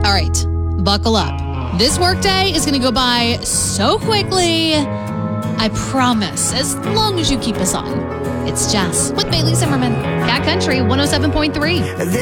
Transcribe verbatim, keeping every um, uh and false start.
All right, buckle up. This workday is going to go by so quickly. I promise, as long as you keep us on. It's Jess with Bailey Zimmerman, Cat Country one oh seven point three.